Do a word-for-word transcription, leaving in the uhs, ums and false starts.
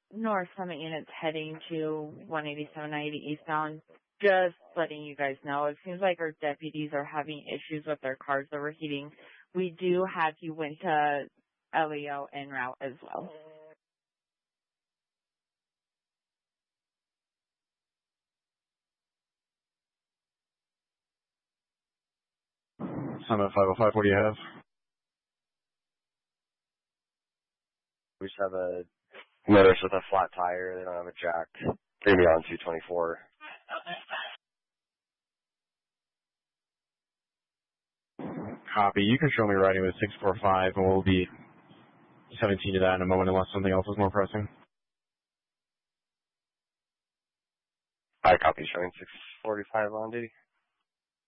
North Summit units heading to one eighty-seven ninety eastbound. Just letting you guys know, it seems like our deputies are having issues with their cars overheating. We do have you went to L E O en route as well. Summit five oh five, what do you have? We just have a motorist with a flat tire. They don't have a jack. They're going to be on two twenty-four. Copy. You can show me riding with six four five, and we'll be seventeen to that in a moment unless something else is more pressing. I copy showing six forty-five on duty.